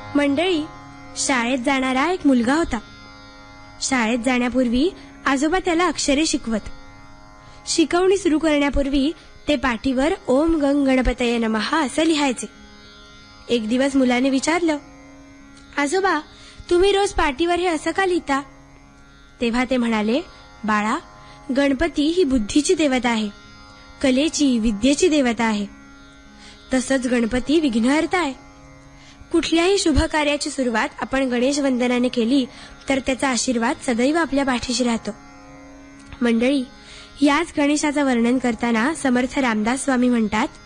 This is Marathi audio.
मंडळी, शाळेत जाणारा एक मुलगा होता. शाळेत जाण्यापूर्वी आजोबा त्याला अक्षरे शिकवत. शिकवणी सुरू करण्यापूर्वी ते पाटीवर ओम गंग गणपतये नमः असं लिहायचे. एक दिवस मुलाने विचारलं, आजोबा, तुम्ही रोज पाटीवर हे असं का लिहिता? तेव्हा ते म्हणाले, बाळा, गणपती ही बुद्धीची देवता आहे, कलेची, विद्येची देवता आहे. तसंच गणपती विघ्नहर्ता आहे. कुठल्याही शुभ कार्याची सुरुवात आपण गणेश वंदनाने केली तर त्याचा आशीर्वाद सदैव आपल्या पाठीशी राहतो. मंडळी, याच गणेशाचं वर्णन करताना समर्थ रामदास स्वामी म्हणतात,